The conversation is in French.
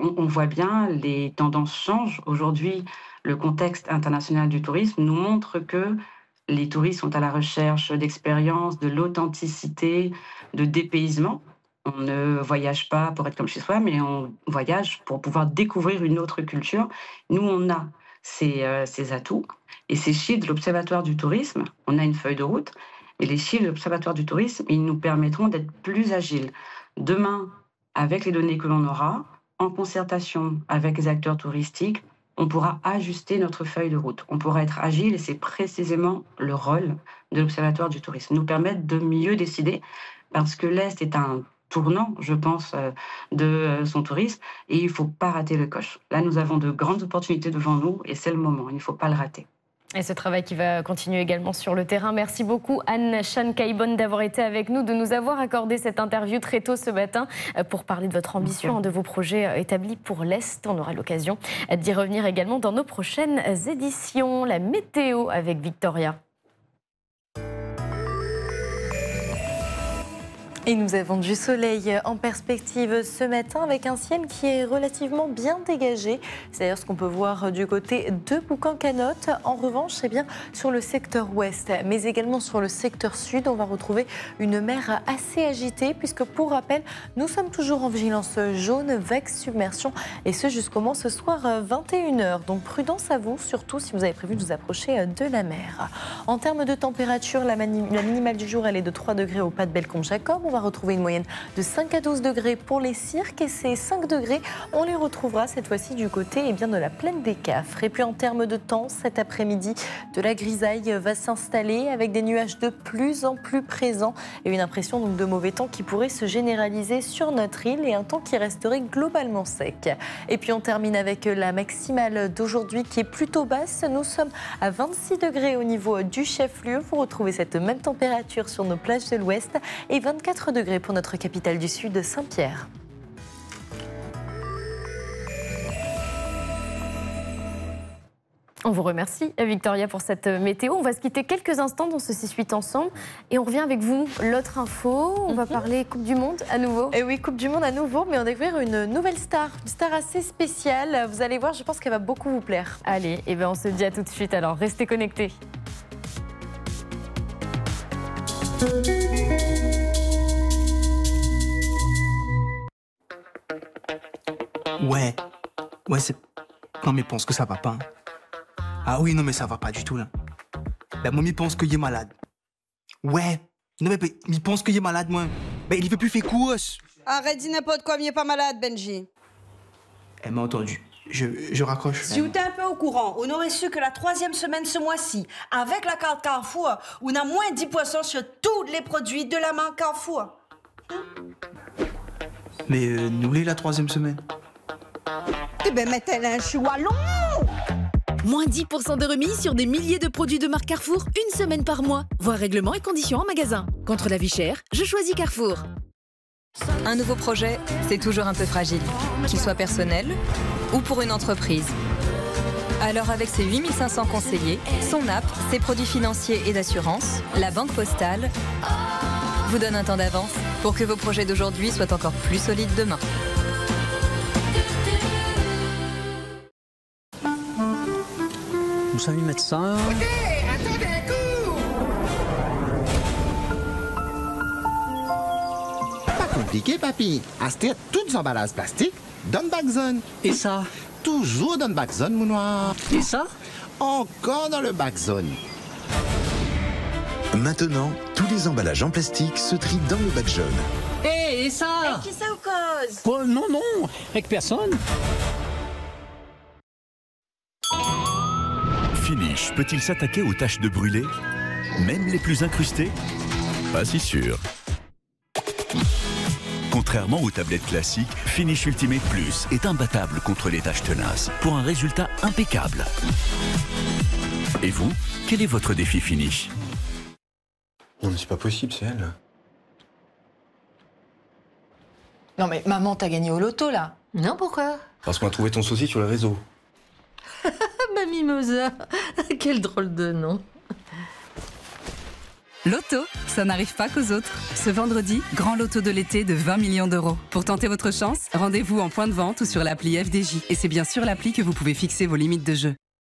on voit bien, les tendances changent. Aujourd'hui, le contexte international du tourisme nous montre que les touristes sont à la recherche d'expériences, de l'authenticité, de dépaysement. On ne voyage pas pour être comme chez soi, mais on voyage pour pouvoir découvrir une autre culture. Nous, on a ces atouts et ces chiffres de l'Observatoire du tourisme, on a une feuille de route, et les chiffres de l'Observatoire du tourisme, ils nous permettront d'être plus agiles. Demain, avec les données que l'on aura, en concertation avec les acteurs touristiques, on pourra ajuster notre feuille de route. On pourra être agile et c'est précisément le rôle de l'Observatoire du tourisme. Nous permettre de mieux décider parce que l'Est est un tournant, je pense, de son tourisme et il ne faut pas rater le coche. Là, nous avons de grandes opportunités devant nous et c'est le moment, il ne faut pas le rater. Et ce travail qui va continuer également sur le terrain. Merci beaucoup Anne Chan-Kaibon d'avoir été avec nous, de nous avoir accordé cette interview très tôt ce matin pour parler de votre ambition, de vos projets établis pour l'Est. On aura l'occasion d'y revenir également dans nos prochaines éditions. La météo avec Victoria. Et nous avons du soleil en perspective ce matin avec un ciel qui est relativement bien dégagé. C'est d'ailleurs ce qu'on peut voir du côté de Boucan-Canotte. En revanche, c'est bien sur le secteur ouest, mais également sur le secteur sud, on va retrouver une mer assez agitée puisque pour rappel, nous sommes toujours en vigilance jaune, vague submersion et ce jusqu'au moins ce soir 21h. Donc prudence à vous, surtout si vous avez prévu de vous approcher de la mer. En termes de température, la minimale du jour, elle est de 3 degrés au pas de Bellecombe-Jacob. On va retrouver une moyenne de 5 à 12 degrés pour les cirques et ces 5 degrés, on les retrouvera cette fois-ci du côté de la plaine des Cafres. Et puis en termes de temps, cet après-midi, de la grisaille va s'installer avec des nuages de plus en plus présents et une impression donc de mauvais temps qui pourrait se généraliser sur notre île et un temps qui resterait globalement sec. Et puis on termine avec la maximale d'aujourd'hui qui est plutôt basse. Nous sommes à 26 degrés au niveau du chef-lieu. Vous retrouvez cette même température sur nos plages de l'ouest et 24 degrés pour notre capitale du Sud, Saint-Pierre. On vous remercie, Victoria, pour cette météo. On va se quitter quelques instants dans ce 6-8 ensemble et on revient avec vous. L'autre info, on va parler Coupe du Monde à nouveau. Et oui, Coupe du Monde à nouveau, mais on va découvrir une nouvelle star, une star assez spéciale. Vous allez voir, je pense qu'elle va beaucoup vous plaire. Allez, et on se dit à tout de suite, alors restez connectés. Ouais, c'est... Non mais pense que ça va pas. Hein. Ah oui, non mais ça va pas du tout là. La momie pense qu'il est malade. Ouais, non mais il pense qu'il est malade moi. Mais il veut plus faire course. Arrête, dis n'importe quoi, il n'est pas malade, Benji. Elle m'a entendu. Je raccroche. Si vous êtes un peu au courant, on aurait su que la 3e semaine ce mois-ci, avec la carte Carrefour, on a moins 10% sur tous les produits de la marque Carrefour. Mais nous l'est la 3e semaine. Eh ben, mettez-le un choualon. Moins 10% de remise sur des milliers de produits de marque Carrefour, une semaine par mois. Voir règlements et conditions en magasin. Contre la vie chère, je choisis Carrefour. Un nouveau projet, c'est toujours un peu fragile, qu'il soit personnel ou pour une entreprise. Alors avec ses 8500 conseillers, son app, ses produits financiers et d'assurance, la Banque Postale vous donne un temps d'avance pour que vos projets d'aujourd'hui soient encore plus solides demain. Nous sommes médecins. Ok, attendez un coup. Pas compliqué, papy. Acheter toutes les emballages plastiques dans le zone. Et ça? Toujours dans le zone, mon noir. Et ça? Encore dans le zone. Maintenant, tous les emballages en plastique se trient dans le bac jaune. Et ça? Avec qui ça ou cause? Oh, non, avec personne. Finish peut-il s'attaquer aux taches de brûlé? Même les plus incrustées? Pas si sûr. Contrairement aux tablettes classiques, Finish Ultimate Plus est imbattable contre les taches tenaces pour un résultat impeccable. Et vous, quel est votre défi Finish? Non mais c'est pas possible, c'est elle. Non mais maman, t'as gagné au loto là. Non, pourquoi? Parce qu'on a trouvé ton sosie sur le réseau. Mamie Mimosa, quel drôle de nom. Loto, ça n'arrive pas qu'aux autres. Ce vendredi, grand loto de l'été de 20 millions d'euros. Pour tenter votre chance, rendez-vous en point de vente ou sur l'appli FDJ. Et c'est bien sûr l'appli que vous pouvez fixer vos limites de jeu.